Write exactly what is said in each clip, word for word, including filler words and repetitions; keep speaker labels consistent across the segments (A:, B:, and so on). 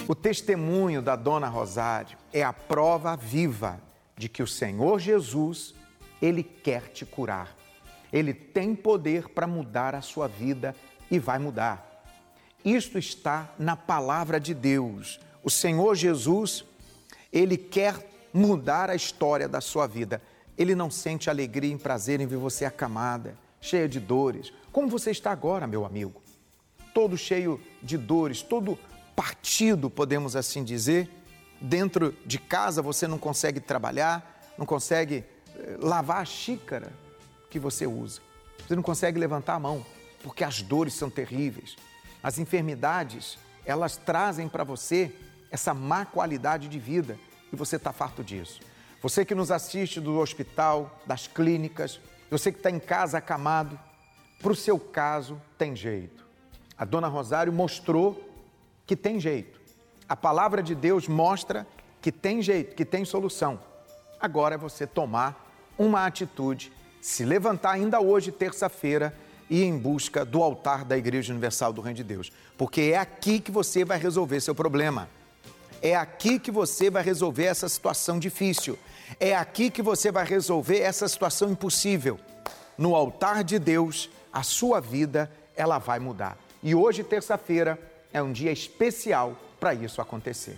A: O testemunho da Dona Rosário é a prova viva de que o Senhor Jesus, Ele quer te curar. Ele tem poder para mudar a sua vida e vai mudar. Isto está na palavra de Deus. O Senhor Jesus, Ele quer mudar a história da sua vida. Ele não sente alegria e prazer em ver você acamada, cheia de dores, como você está agora, meu amigo. Todo cheio de dores, todo partido, podemos assim dizer. Dentro de casa você não consegue trabalhar, não consegue lavar a xícara que você usa. Você não consegue levantar a mão, porque as dores são terríveis. As enfermidades, elas trazem para você essa má qualidade de vida e você está farto disso. Você que nos assiste do hospital, das clínicas, você que está em casa acamado, para o seu caso tem jeito. A Dona Rosário mostrou que tem jeito. A palavra de Deus mostra que tem jeito, que tem solução. Agora é você tomar uma atitude, se levantar ainda hoje, terça-feira, e ir em busca do altar da Igreja Universal do Reino de Deus. Porque é aqui que você vai resolver seu problema. É aqui que você vai resolver essa situação difícil. É aqui que você vai resolver essa situação impossível. No altar de Deus, a sua vida, ela vai mudar. E hoje, terça-feira, é um dia especial para isso acontecer.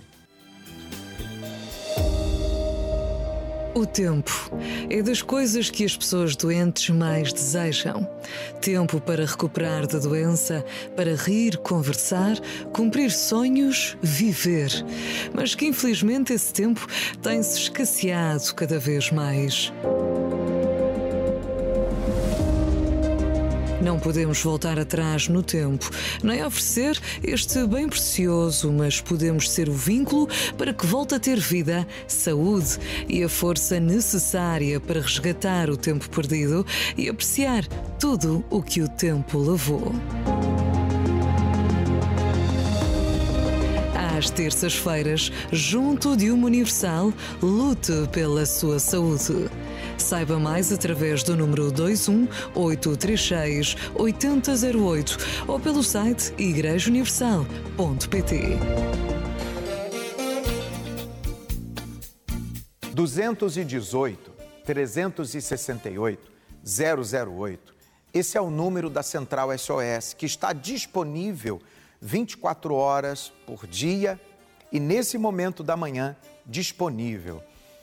B: O tempo é das coisas que as pessoas doentes mais desejam. Tempo para recuperar da doença, para rir, conversar, cumprir sonhos, viver. Mas que infelizmente esse tempo tem-se escasseado cada vez mais. Não podemos voltar atrás no tempo, nem oferecer este bem precioso, mas podemos ser o vínculo para que volte a ter vida, saúde e a força necessária para resgatar o tempo perdido e apreciar tudo o que o tempo levou. Às terças-feiras, junto de uma Universal, lute pela sua saúde. Saiba mais através do número dois um oito três seis oito zero zero oito ou pelo site igreja universal ponto pt.
A: dois um oito, três seis oito, zero zero oito. Esse é o número da Central S O S, que está disponível vinte e quatro horas por dia e nesse momento da manhã disponível.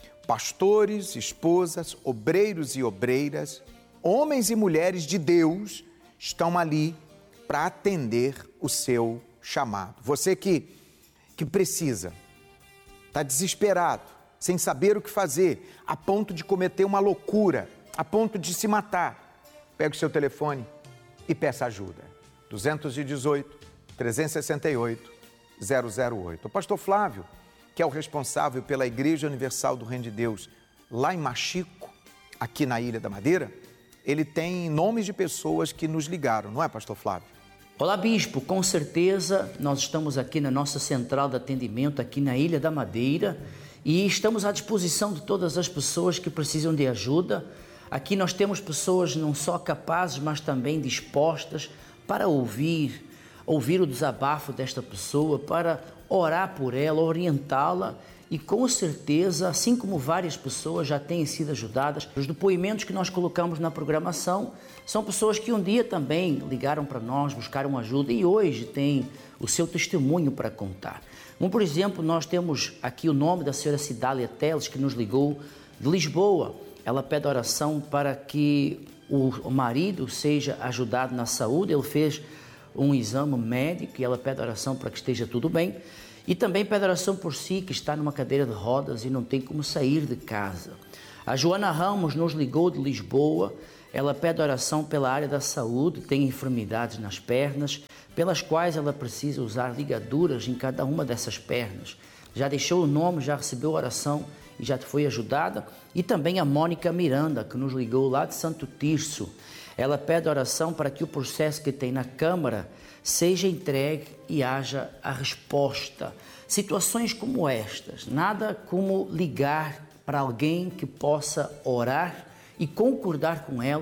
A: Pastores, esposas, obreiros e obreiras, homens e mulheres de Deus estão ali para atender o seu chamado. Você que, que precisa, está desesperado, sem saber o que fazer, a ponto de cometer uma loucura, a ponto de se matar, pegue o seu telefone e peça ajuda. dois um oito, três seis oito, zero zero oito. O pastor Flávio, que é o responsável pela Igreja Universal do Reino de Deus, lá em Machico, aqui na Ilha da Madeira, ele tem nomes de pessoas que nos ligaram, não é, pastor Flávio?
C: Olá, bispo, com certeza nós estamos aqui na nossa central de atendimento aqui na Ilha da Madeira e estamos à disposição de todas as pessoas que precisam de ajuda. Aqui nós temos pessoas não só capazes, mas também dispostas para ouvir, ouvir o desabafo desta pessoa, para orar por ela, orientá-la e com certeza, assim como várias pessoas já têm sido ajudadas, os depoimentos que nós colocamos na programação são pessoas que um dia também ligaram para nós, buscaram ajuda e hoje têm o seu testemunho para contar. Como por exemplo, nós temos aqui o nome da senhora Cidália Teles, que nos ligou de Lisboa. Ela pede oração para que o marido seja ajudado na saúde, ele fez um exame médico e ela pede oração para que esteja tudo bem. E também pede oração por si, que está numa cadeira de rodas e não tem como sair de casa. A Joana Ramos nos ligou de Lisboa. Ela pede oração pela área da saúde, tem enfermidades nas pernas, pelas quais ela precisa usar ligaduras em cada uma dessas pernas. Já deixou o nome, já recebeu oração e já foi ajudada. E também a Mônica Miranda, que nos ligou lá de Santo Tirso. Ela pede oração para que o processo que tem na Câmara seja entregue e haja a resposta. Situações como estas, nada como ligar para alguém que possa orar e concordar com ela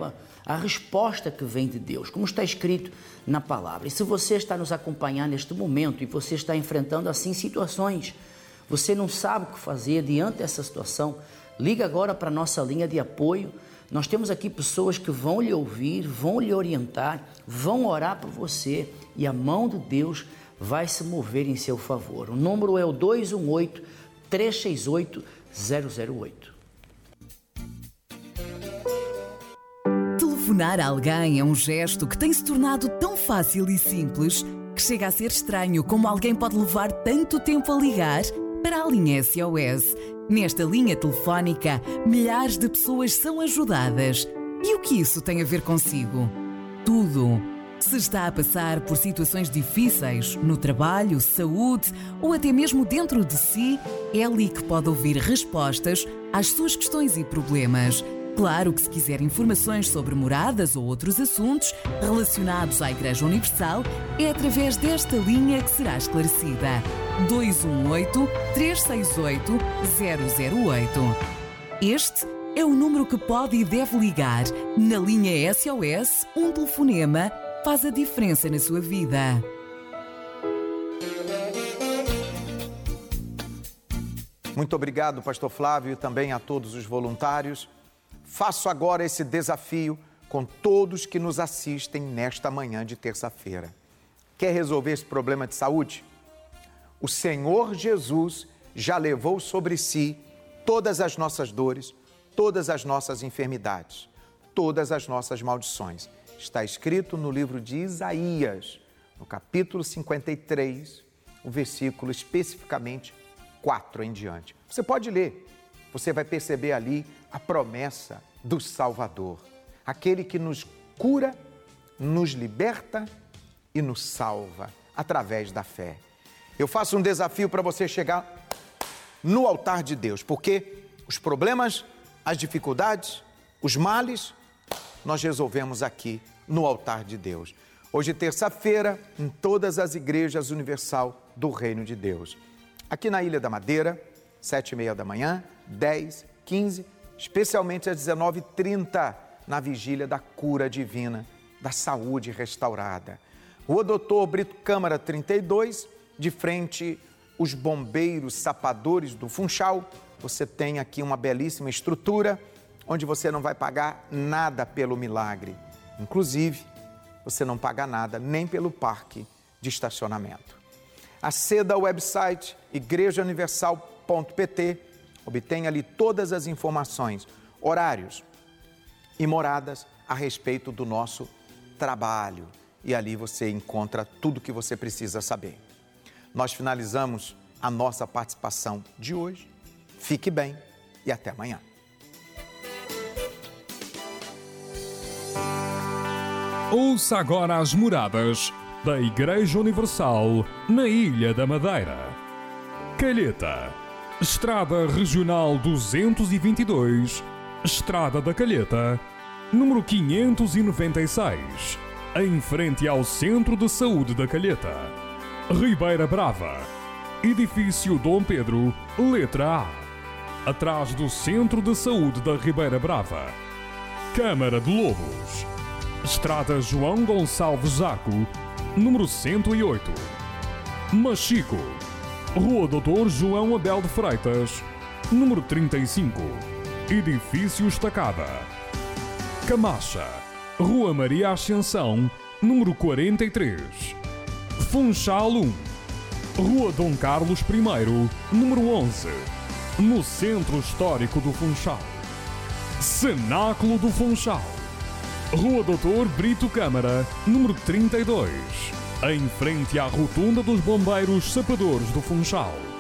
C: a resposta que vem de Deus, como está escrito na palavra. E se você está nos acompanhando neste momento e você está enfrentando assim situações, você não sabe o que fazer diante dessa situação, liga agora para a nossa linha de apoio. Nós temos aqui pessoas que vão lhe ouvir, vão lhe orientar, vão orar por você e a mão de Deus vai se mover em seu favor. O número é o dois um oito, três seis oito, zero zero oito.
D: Telefonar a alguém é um gesto que tem se tornado tão fácil e simples que chega a ser estranho como alguém pode levar tanto tempo a ligar para a linha S O S. Nesta linha telefónica, milhares de pessoas são ajudadas. E o que isso tem a ver consigo? Tudo. Se está a passar por situações difíceis, no trabalho, saúde ou até mesmo dentro de si, é ali que pode ouvir respostas às suas questões e problemas. Claro que se quiser informações sobre moradas ou outros assuntos relacionados à Igreja Universal, é através desta linha que será esclarecida. dois um oito, três seis oito, zero zero oito. Este é o número que pode e deve ligar. Na linha S O S, um telefonema faz a diferença na sua vida.
A: Muito obrigado, pastor Flávio, e também a todos os voluntários. Faço agora esse desafio com todos que nos assistem nesta manhã de terça-feira. Quer resolver esse problema de saúde? O Senhor Jesus já levou sobre si todas as nossas dores, todas as nossas enfermidades, todas as nossas maldições. Está escrito no livro de Isaías, no capítulo cinquenta e três, o versículo especificamente quatro em diante. Você pode ler, você vai perceber ali a promessa do Salvador, aquele que nos cura, nos liberta e nos salva através da fé. Eu faço um desafio para você chegar no altar de Deus, porque os problemas, as dificuldades, os males, nós resolvemos aqui no altar de Deus. Hoje, terça-feira, em todas as igrejas universal do Reino de Deus. Aqui na Ilha da Madeira, sete e meia da manhã, dez, quinze, especialmente às dezenove e trinta, na vigília da cura divina, da saúde restaurada. Rua Doutor Brito Câmara trinta e dois, de frente os bombeiros sapadores do Funchal. Você tem aqui uma belíssima estrutura, onde você não vai pagar nada pelo milagre. Inclusive, você não paga nada nem pelo parque de estacionamento. Aceda ao website igreja universal ponto p t, obtenha ali todas as informações, horários e moradas a respeito do nosso trabalho. E ali você encontra tudo o que você precisa saber. Nós finalizamos a nossa participação de hoje. Fique bem e até amanhã.
E: Ouça agora as moradas da Igreja Universal na Ilha da Madeira. Calheta, Estrada Regional duzentos e vinte e dois, Estrada da Calheta, número quinhentos e noventa e seis, em frente ao Centro de Saúde da Calheta. Ribeira Brava, Edifício Dom Pedro, letra A, atrás do Centro de Saúde da Ribeira Brava. Câmara de Lobos, Estrada João Gonçalves Zaco, número cento e oito. Machico, Rua Doutor João Abel de Freitas, número trinta e cinco, Edifício Estacada. Camacha, Rua Maria Ascensão, número quarenta e três. Funchal um, Rua Dom Carlos I, número onze, no Centro Histórico do Funchal. Cenáculo do Funchal, Rua Doutor Brito Câmara, número trinta e dois, em frente à Rotunda dos Bombeiros Sapadores do Funchal.